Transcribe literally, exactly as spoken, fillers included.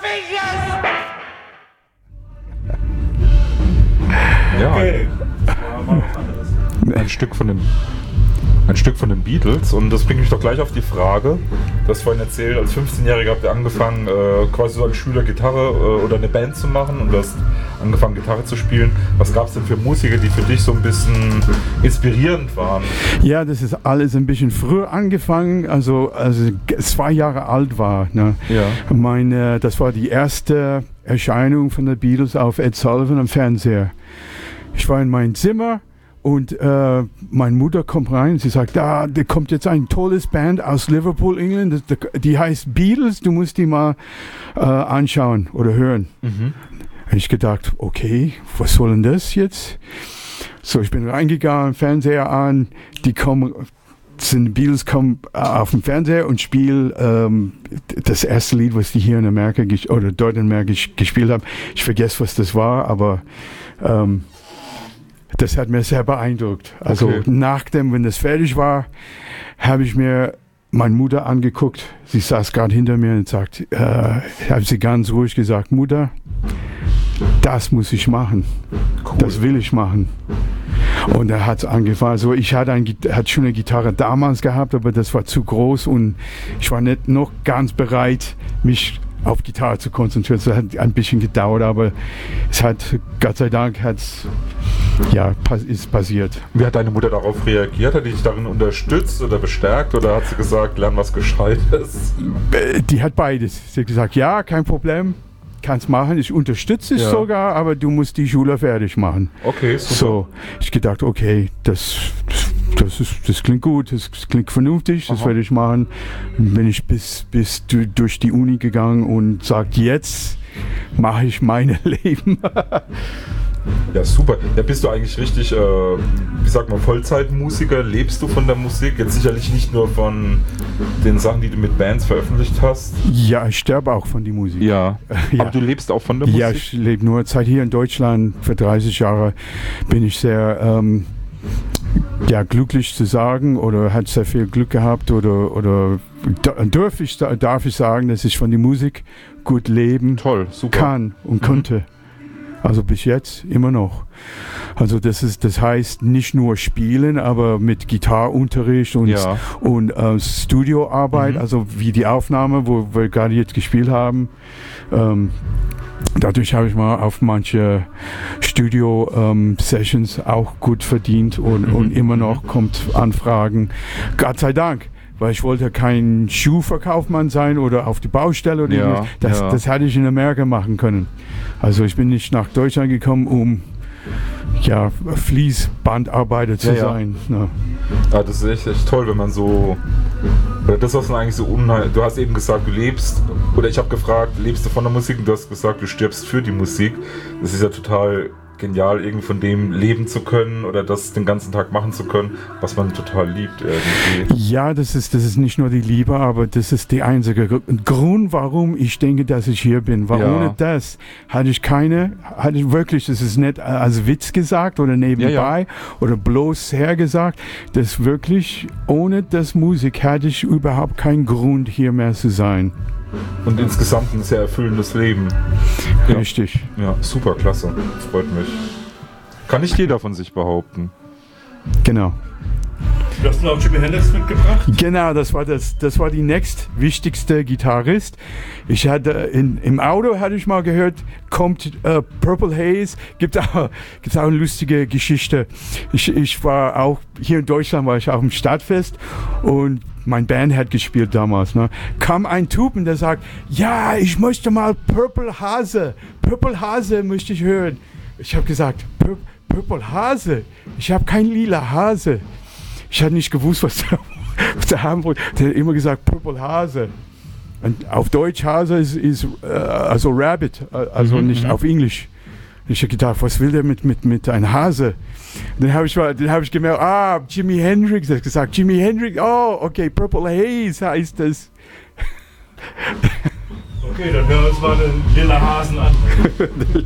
Ja, Okay. ein Stück von den ein Stück von den Beatles, und das bringt mich doch gleich auf die Frage, du hast vorhin erzählt, als fünfzehnjähriger habt ihr angefangen, äh, quasi so als Schüler Gitarre äh, oder eine Band zu machen, und du hast angefangen Gitarre zu spielen. Was gab es denn für Musiker, die für dich so ein bisschen inspirierend waren? Ja, das ist alles ein bisschen früher angefangen, also als ich zwei Jahre alt war. Ne? Ja. Meine, das war die erste Erscheinung von den Beatles auf Ed Sullivan am Fernseher. Ich war in meinem Zimmer und äh, meine Mutter kommt rein und sie sagt, da, da kommt jetzt ein tolles Band aus Liverpool, England, das, die heißt Beatles, du musst die mal äh, anschauen oder hören. Mhm. Habe ich gedacht, okay, was soll denn das jetzt? So, ich bin reingegangen, Fernseher an, die kommen, sind Beatles kommen auf den Fernseher und spielen ähm, das erste Lied, was die hier in Amerika oder dort in Amerika gespielt haben. Ich vergesse, was das war, aber ähm, das hat mir sehr beeindruckt. Also Okay. nachdem, wenn das fertig war, habe ich mir meine Mutter angeguckt. Sie saß gerade hinter mir und sagt, äh, habe sie ganz ruhig gesagt, Mutter, das muss ich machen. Cool. Das will ich machen. Und er hat angefangen. Also ich hatte, ein, hatte schon eine Gitarre damals gehabt, aber das war zu groß und ich war nicht noch ganz bereit, mich auf Gitarre zu konzentrieren. Es hat ein bisschen gedauert, aber es hat, Gott sei Dank, hat's, ja, ist passiert. Wie hat deine Mutter darauf reagiert? Hat die dich darin unterstützt oder bestärkt, oder hat sie gesagt, lern was Gescheites? Die hat beides. Sie hat gesagt, ja, kein Problem, kannst machen. Ich unterstütze es Ja. sogar, aber du musst die Schule fertig machen. Okay, super. So, ich gedacht, okay, das, das, ist, das klingt gut, das klingt vernünftig, das Aha. werde ich machen. Dann bin ich bis, bis du, durch die Uni gegangen und sagt, jetzt mache ich mein Leben. Ja, super. Ja, bist du eigentlich richtig, äh, wie sagt man, Vollzeitmusiker? Lebst du von der Musik? Jetzt sicherlich nicht nur von den Sachen, die du mit Bands veröffentlicht hast. Ja, ich sterbe auch von der Musik. Ja. Ja. Aber du lebst auch von der Musik? Ja, ich lebe nur Zeit hier in Deutschland. Für dreißig Jahre bin ich sehr ähm, ja, glücklich zu sagen oder hat sehr viel Glück gehabt oder, oder darf, ich, darf ich sagen, dass ich von der Musik gut leben Toll, super. kann und Mhm. konnte. Also bis jetzt immer noch. Also das ist, das heißt nicht nur spielen, aber mit Gitarrenunterricht und, Ja. und äh, Studioarbeit, Mhm. also wie die Aufnahme, wo wir gerade jetzt gespielt haben. Ähm, dadurch habe ich mal auf manche Studio-Sessions auch gut verdient und, Mhm. und immer noch kommt Anfragen. Gott sei Dank. Weil ich wollte kein Schuhverkaufmann sein oder auf die Baustelle oder Ja, irgendwas. Das, ja. das hätte ich in Amerika machen können. Also ich bin nicht nach Deutschland gekommen, um ja, Fließbandarbeiter zu Ja, ja. sein. Ja. Ja, das ist echt, echt toll, wenn man so. Oder das, was man eigentlich so unheimlich. Du hast eben gesagt, du lebst. Oder ich habe gefragt, lebst du von der Musik? Und du hast gesagt, du stirbst für die Musik. Das ist ja total genial, irgendwie von dem leben zu können oder das den ganzen Tag machen zu können, was man total liebt irgendwie. Ja, das ist, das ist nicht nur die Liebe, aber das ist der einzige Gr- Grund, warum ich denke, dass ich hier bin. Weil Ja. ohne das hatte ich keine, hatte ich wirklich, das ist nicht als Witz gesagt oder nebenbei Ja, ja. oder bloß hergesagt, das wirklich, ohne das Musik hätte ich überhaupt keinen Grund, hier mehr zu sein. Und insgesamt ein sehr erfüllendes Leben. Ja. Richtig. Ja, super, klasse. Freut mich. Kann nicht jeder von sich behaupten. Genau. Du hast noch Jimi Hendrix mitgebracht? Genau, das war das, das war die nächstwichtigste Gitarrist. Ich hatte in, im Auto hatte ich mal gehört, kommt äh, Purple Haze. Gibt auch, gibt's auch eine lustige Geschichte. Ich, ich war auch hier in Deutschland, war ich auch im Stadtfest und mein Band hat gespielt damals. Ne? Kam ein Typ und der sagt, ja, ich möchte mal Purple Hase, Purple Hase möchte ich hören. Ich habe gesagt, Pur Purple Hase, ich habe kein lila Hase. Ich hatte nicht gewusst, was der, was der haben wollte. Der hat immer gesagt, Purple Hase. Und auf Deutsch Hase ist, ist äh, also Rabbit, äh, also Mhm, nicht mhm. auf Englisch. Ich habe gedacht, was will der mit, mit, mit einem Hase? Dann habe ich, mal- dann hab ich gemerkt, ah, Jimi Hendrix. Er hat gesagt, Jimi Hendrix, oh, okay, Purple Haze heißt das. Okay, dann hören wir uns mal den lila Hasen an.